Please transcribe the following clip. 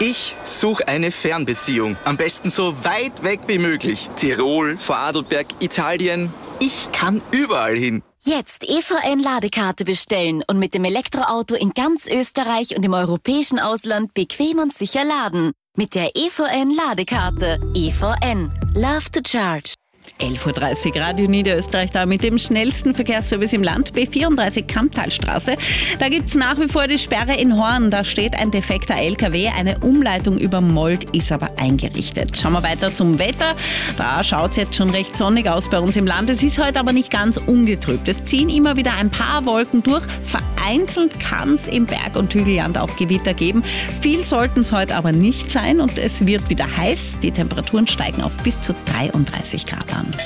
Ich suche eine Fernbeziehung. Am besten so weit weg wie möglich. Tirol, Vorarlberg, Italien. Ich kann überall hin. Jetzt EVN-Ladekarte bestellen und mit dem Elektroauto in ganz Österreich und im europäischen Ausland bequem und sicher laden. Mit der EVN-Ladekarte. EVN. Love to charge. 11.30 Uhr, Radio Niederösterreich da mit dem schnellsten Verkehrsservice im Land, B34 Kamptalstraße. Da gibt es nach wie vor die Sperre in Horn. Da steht ein defekter LKW. Eine Umleitung über Mold ist aber eingerichtet. Schauen wir weiter zum Wetter. Da schaut es jetzt schon recht sonnig aus bei uns im Land. Es ist heute aber nicht ganz ungetrübt. Es ziehen immer wieder ein paar Wolken durch. Vereinzelt kann es im Berg- und Hügelland auch Gewitter geben. Viel sollten es heute aber nicht sein und es wird wieder heiß. Die Temperaturen steigen auf bis zu 33 Grad an.